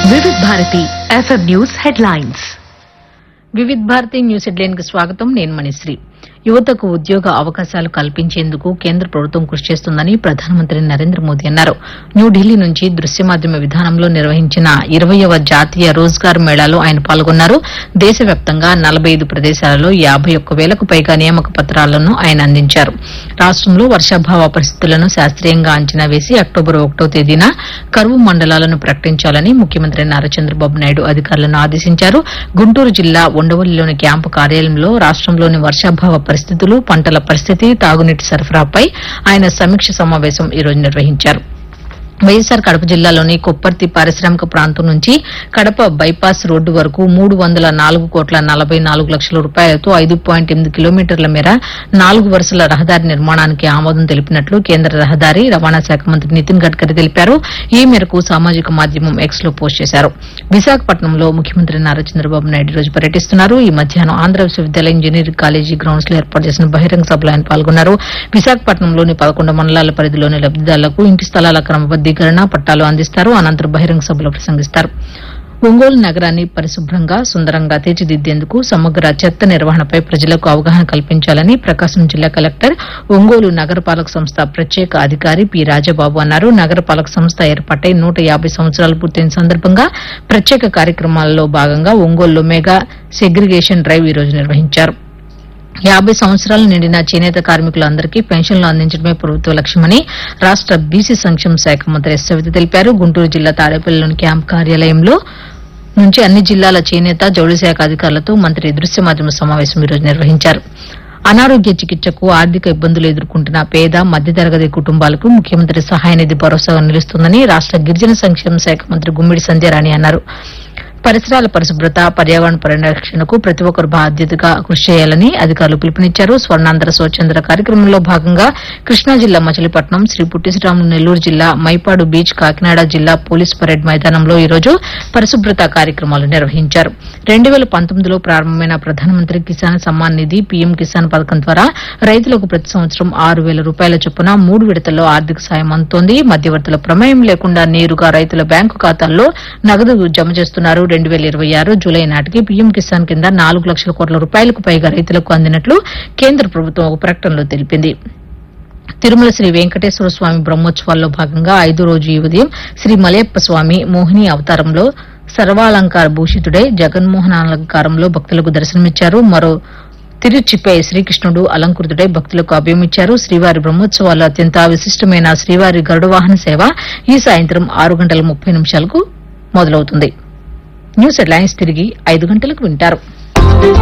వివిధ Bharati FM news headlines. Vividh Bharati news headline కి స్వాగతం. నేను మణిశ్రీ. యువతకు ఉద్యోగ అవకాశాలు కల్పించేందుకు కేంద్ర ప్రభుత్వం కృషి చేస్తుందని ప్రధానమంత్రి నరేంద్ర మోదీ అన్నారు. న్యూఢిల్లీ నుంచి దృశ్య మాధ్యమ విధానంలో నిర్వహించిన 20వ జాతీయ రోజ్గార్ మేళాలో ఆయన పాల్గొన్నారు. దేశవ్యాప్తంగా 45 ప్రదేశాలలో 51,000కు పైగా నియామక పత్రాలను ఆయన అందించారు. రాష్టంలో వర్షాభావ పరిస్థితులను శాస్త్రీయంగా అంచనా వేసి అక్టోబర్ 1వ తేదీన కరువు మండలాలను ప్రకటించాలని ముఖ్యమంత్రి నారా చంద్రబాబు నాయుడు అధికారులను ఆదేశించారు. గుంటూరు జిల్లా ఉండవల్లిలోని క్యాంపు కార్యాలయంలో రాష్టంలోని వర్షాభావ పరిస్థితులు, పంటల పరిస్థితి, తాగునీటి సరఫరాపై ఆయన సమీక్ష సమావేశం ఈ రోజు నిర్వహించారు. వైఎస్సార్ కడప జిల్లాలోని కొప్పర్తి పారిశ్రామిక ప్రాంతం నుంచి కడప బైపాస్ రోడ్డు వరకు 304,44,00,000 రూపాయలతో 5.8 కిలోమీటర్ల మేర 4 వరుసల రహదారి నిర్మాణానికి ఆమోదం తెలిపినట్లు కేంద్ర రహదారి రవాణా శాఖ మంత్రి నితిన్ గడ్కరీ తెలిపారు. ఈ మేరకు సామాజిక మాధ్యమం ఎక్స్ లో పోస్ట్ చేశారు. విశాఖపట్నంలో ముఖ్యమంత్రి నారా చంద్రబాబు నాయుడు ఈ రోజు పర్యటిస్తున్నారు. ఈ మధ్యాహ్నం ఆంధ్ర విశ్వవిద్యాలయ ఇంజనీరింగ్ కాలేజీ గ్రౌండ్స్ లో ఏర్పాటు చేసిన బహిరంగ సభలో ఆయన పాల్గొన్నారు. విశాఖపట్నంలోని 11 మండలాల పరిధిలోని లబ్దిదారులకు ఇంటి స్థలాల క్రమబద్దీకరణ పట్టాలు అందిస్తారు. అనంతరం బహిరంగ సభలో ప్రసంగిస్తారు. ఒంగోలు నగరాన్ని పరిశుభ్రంగా, సుందరంగా తీర్చిదిద్దేందుకు సమగ్ర చెత్త నిర్వహణపై ప్రజలకు అవగాహన కల్పించాలని ప్రకాశం జిల్లా కలెక్టర్, ఒంగోలు నగరపాలక సంస్థ ప్రత్యేక అధికారి పి రాజబాబు అన్నారు. నగరపాలక సంస్థ ఏర్పాటై 150 సంవత్సరాలు పూర్తయిన సందర్భంగా ప్రత్యేక కార్యక్రమాలలో భాగంగా ఒంగోలులో మెగా సెగ్రిగేషన్ డ్రైవ్ ఈ రోజు నిర్వహించారు. 50 సంవత్సరాలు నిండిన చేనేత కార్మికులందరికీ పెన్షన్లు అందించడమే ప్రభుత్వ లక్ష్యమని రాష్ట బీసీ సంక్షేమ శాఖ మంత్రి ఎస్ సవిత తెలిపారు. గుంటూరు జిల్లా తాడేపల్లిలోని క్యాంప్ కార్యాలయంలో నుంచి అన్ని జిల్లాల చేనేత, జౌళి శాఖ అధికారులతో మంత్రి దృశ్య మాధ్యమ సమావేశం ఈ రోజు నిర్వహించారు. అనారోగ్య చికిత్సకు ఆర్థిక ఇబ్బందులు ఎదుర్కొంటున్న పేద, మధ్యతరగతి కుటుంబాలకు ముఖ్యమంత్రి సహాయ నిధి భరోసాగా నిలుస్తుందని రాష్ట గిరిజన సంక్షేమ శాఖ మంత్రి గుమ్మిడి సంధ్యారాణి అన్నారు. పరిసరాల పరిశుభ్రత, పర్యావరణ పరిరక్షణకు ప్రతి ఒక్కరు బాధ్యతగా కృషి చేయాలని అధికారులు పిలుపునిచ్చారు. స్వర్ణాంధ్ర స్వచ్ఛంద కార్యక్రమంలో భాగంగా కృష్ణా జిల్లా మచిలీపట్నం, శ్రీ పుట్టి శ్రీరాములు నెల్లూరు జిల్లా, మైపాడు బీచ్, కాకినాడ జిల్లా పోలీస్ పరేడ్ మైదానంలో ఈ రోజు పరిశుభ్రత కార్యక్రమాలు నిర్వహించారు. 2019లో ప్రారంభమైన ప్రధానమంత్రి కిసాన్ సమ్మాన్ నిధి, పీఎం కిసాన్ పథకం ద్వారా రైతులకు ప్రతి సంవత్సరం 6,000 రూపాయల చొప్పున 3 విడతల్లో ఆర్థిక సాయం అందుతోంది. మధ్యవర్తుల ప్రమేయం లేకుండా నేరుగా రైతుల బ్యాంకు ఖాతాల్లో నగదు జమ చేస్తున్నారు. 2026 జూలై నాటికి పీఎం కిసాన్ కింద 4 లక్షల కోట్ల రూపాయలకు పైగా రైతులకు అందినట్లు కేంద్ర ప్రభుత్వం ఒక ప్రకటనలో తెలిపింది. తిరుమల శ్రీ వెంకటేశ్వర స్వామి బ్రహ్మోత్సవాల్లో భాగంగా 5వ రోజు ఈ ఉదయం శ్రీ మలయప్ప స్వామి మోహిని అవతారంలో సర్వాలంకార భూషితుడై జగన్మోహనాలంకారంలో భక్తులకు దర్శనమిచ్చారు. మరో తిరుచిపై శ్రీకృష్ణుడు అలంకృతుడై భక్తులకు అభయమిచ్చారు. శ్రీవారి బ్రహ్మోత్సవాల్లో అత్యంత విశిష్టమైన శ్రీవారి గరుడ వాహన సేవ ఈ సాయంత్రం 6:30 మొదలవుతుంది. న్యూస్ హెడ్లైన్స్ తిరిగి 5 గంటలకు వింటారు.